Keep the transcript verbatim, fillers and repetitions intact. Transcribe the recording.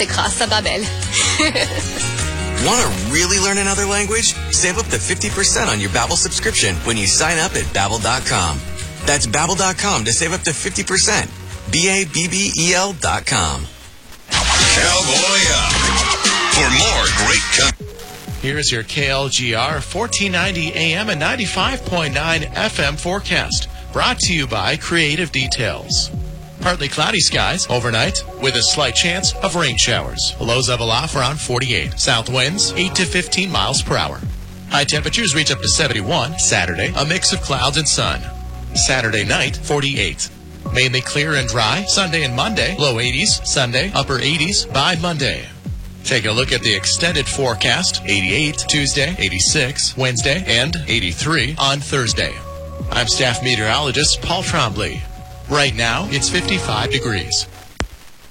s'écrase, ça va belle. Want to really learn another language? Save up to fifty percent on your Babbel subscription when you sign up at Babbel dot com. That's Babbel dot com to save up to fifty percent. B A B B E L dot com. Cowboy up. For more great... Com- Here's your K L G R fourteen ninety A M and ninety-five point nine F M forecast. Brought to you by Creative Details. Partly cloudy skies overnight with a slight chance of rain showers. Lows level off around forty-eight. South winds eight to fifteen miles per hour. High temperatures reach up to seventy-one. Saturday, a mix of clouds and sun. Saturday night, forty-eight. Mainly clear and dry. Sunday and Monday, low eighties. Sunday, upper eighties by Monday. Take a look at the extended forecast. eighty-eight Tuesday, eighty-six Wednesday, and eighty-three on Thursday. I'm staff meteorologist Paul Trombley. Right now, it's fifty-five degrees.